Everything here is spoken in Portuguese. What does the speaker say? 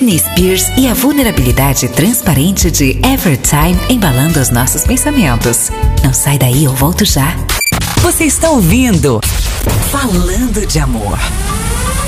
Britney Spears e a vulnerabilidade transparente de Evertime embalando os nossos pensamentos. Não sai daí, eu volto já. Você está ouvindo Falando de Amor.